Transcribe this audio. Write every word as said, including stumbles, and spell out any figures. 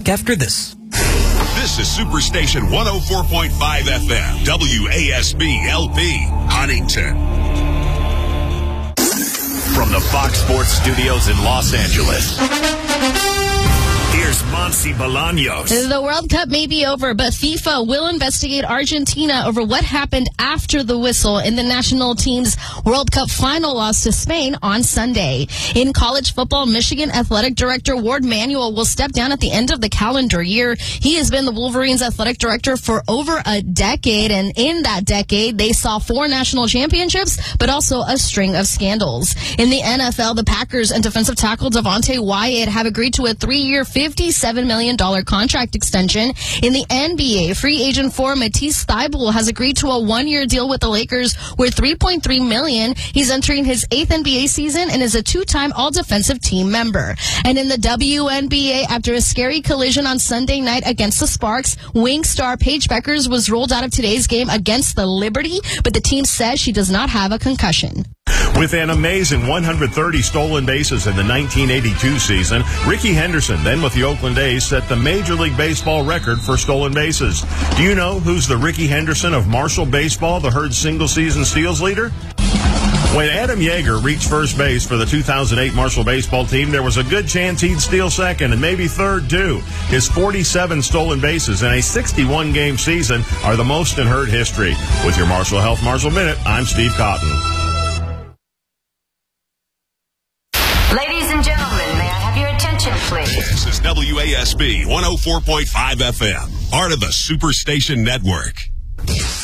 back after this. This is Superstation one oh four point five F M, W A S B L P, Huntington. From the Fox Sports Studios in Los Angeles, here's Monsi Bolaños. The World Cup may be over, but FIFA will investigate Argentina over what happened after the whistle in the national team's World Cup final loss to Spain on Sunday. In college football, Michigan athletic director Ward Manuel will step down at the end of the calendar year. He has been the Wolverines athletic director for over a decade, and in that decade, they saw four national championships, but also a string of scandals. In the N F L, the Packers and defensive tackle Devontae Wyatt have agreed to a three-year, fifty-seven million dollars contract extension. In the N B A, free agent for Matisse Thybulle has agreed to a one-year deal with the Lakers worth three point three million dollars. He's entering his eighth N B A season and is a two-time all-defensive team member. And in the W N B A, after a scary collision on Sunday night against the Sparks, wing star Paige Beckers was ruled out of today's game against the Liberty, but the team says she does not have a concussion. With an amazing one hundred thirty stolen bases in the nineteen eighty-two season, Ricky Henderson, then with the Oakland A's, set the Major League Baseball record for stolen bases. Do you know who's the Ricky Henderson of Marshall Baseball, the Herd single-season steals leader? When Adam Yeager reached first base for the two thousand eight Marshall baseball team, there was a good chance he'd steal second and maybe third, too. His forty-seven stolen bases in a sixty-one game season are the most in Herd history. With your Marshall Health Marshall Minute, I'm Steve Cotton. Ladies and gentlemen, may I have your attention, please? This is W A S B one oh four point five F M, part of the Superstation Network.